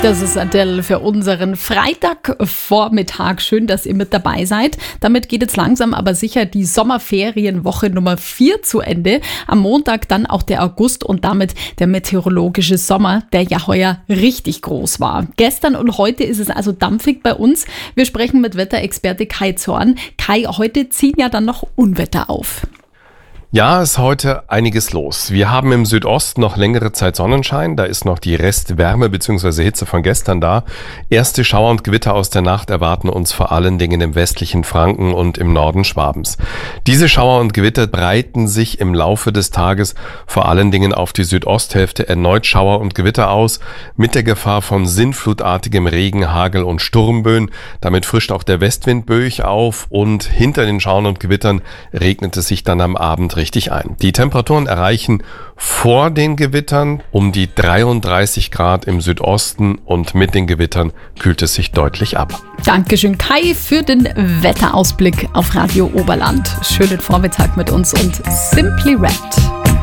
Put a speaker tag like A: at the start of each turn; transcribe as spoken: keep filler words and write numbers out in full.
A: Das ist Adele für unseren Freitagvormittag. Schön, dass ihr mit dabei seid. Damit geht jetzt langsam aber sicher die Sommerferienwoche Nummer vier zu Ende. Am Montag dann auch der August und damit der meteorologische Sommer, der ja heuer richtig groß war. Gestern und heute ist es also dampfig bei uns. Wir sprechen mit Wetterexperte Kai Zorn. Kai, heute ziehen ja dann noch Unwetter auf.
B: Ja, ist heute einiges los. Wir haben im Südosten noch längere Zeit Sonnenschein. Da ist noch die Restwärme bzw. Hitze von gestern da. Erste Schauer und Gewitter aus der Nacht erwarten uns vor allen Dingen im westlichen Franken und im Norden Schwabens. Diese Schauer und Gewitter breiten sich im Laufe des Tages vor allen Dingen auf die Südosthälfte erneut Schauer und Gewitter aus, mit der Gefahr von sinnflutartigem Regen, Hagel und Sturmböen. Damit frischt auch der Westwind böig auf und hinter den Schauern und Gewittern regnet es sich dann am Abend richtig. richtig ein. Die Temperaturen erreichen vor den Gewittern um die dreiunddreißig Grad im Südosten und mit den Gewittern kühlt es sich deutlich ab.
A: Dankeschön, Kai, für den Wetterausblick auf Radio Oberland. Schönen Vormittag mit uns und Simply Red.